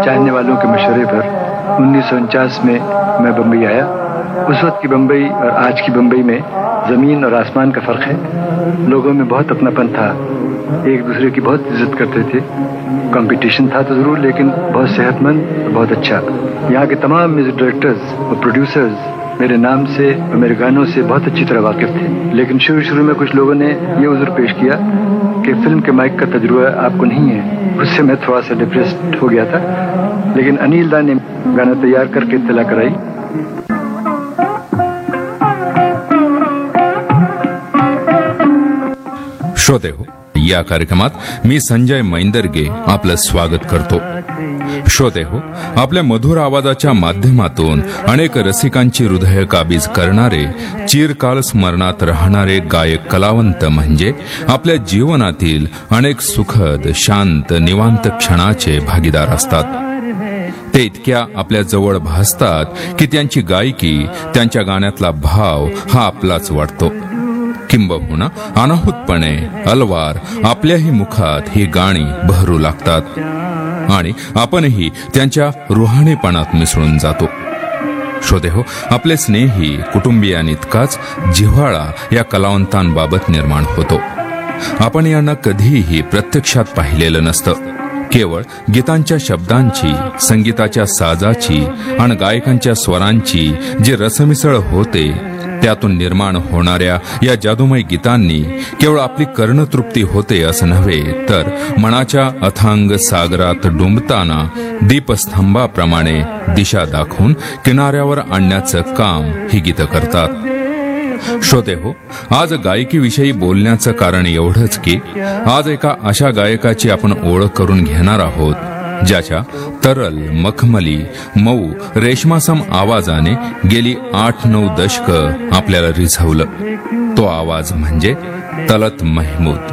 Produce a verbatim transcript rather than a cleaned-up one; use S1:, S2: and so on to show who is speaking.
S1: चाहने वालों के मशवरे पर उन्नीस सौ उनचास में मैं बम्बई आया। उस वक्त की बम्बई और आज की बम्बई में ज़मीन और आसमान का फ़र्क है। लोगों में बहुत अपनापन था, एक दूसरे की बहुत इज्जत करते थे। कंपटीशन था तो ज़रूर, लेकिन बहुत सेहतमंद और बहुत अच्छा। यहाँ के तमाम म्यूजिक डायरेक्टर्स और प्रोड्यूसर्स मेरे नाम से और मेरे गानों से बहुत अच्छी तरह वाकिफ थे। लेकिन शुरू शुरू में कुछ लोगों ने ये उज़्र पेश किया कि फिल्म के माइक का तजुर्बा आपको नहीं है। उससे मैं थोड़ा सा डिप्रेस्ड हो गया था, लेकिन अनिल दा ने गाना तैयार करके इत्तला कराई।
S2: श्रोते हो, या कार्यक्रमात मी संजय मैंदर्गे आपलं स्वागत करतो। श्रोते हो, आपल्या मधुर आवाजाच्या माध्यमातून अनेक रसिकांची हृदय काबीज करणारे, चिरकाल स्मरणात राहणारे गायक कलावंत म्हणजे आपल्या जीवनातील अनेक सुखद, शांत, निवांत क्षणाचे भागीदार असतात। ते इतक्या आपल्या जवळ भासतात की त्यांची गायकी, त्यांच्या गाण्यातला भाव हा आपलाच वाटतो। किंबहुना अनाहूतपणे अलवार आपल्याही मुखात ही गाणी बहरू लागतात आणि आपणही त्यांच्या रुहाणीपणात मिसळून जातो। श्रोते हो, आपले स्नेही कुटुंबियांइतकाच जिव्हाळा या कलावंतांबाबत निर्माण होतो। आपण यांना कधीही प्रत्यक्षात पाहिलेलं नसतं। केवळ गीतांच्या शब्दांची, संगीताच्या साजाची आणि गायकांच्या स्वरांची जी रसमिसळ होते, त्यातून निर्माण होणाऱ्या या जादूमय गीतांनी केवळ आपली कर्णतृप्ती होते असं नव्हे, तर मनाच्या अथांग सागरात डुंबताना दीपस्तंभाप्रमाणे दिशा दाखवून किनाऱ्यावर आणण्याचं काम ही गीतं करतात। श्रोते हो, आज गायकीविषयी बोलण्याचं कारण एवढंच की आज एका अशा गायकाची आपण ओळख करून घेणार आहोत, ज्याच्या तरल, मखमली, मऊ, रेशमासम आवाजाने गेली आठ नऊ दशकं आपल्याला रिझवलं। तो आवाज म्हणजे तलत महमूद।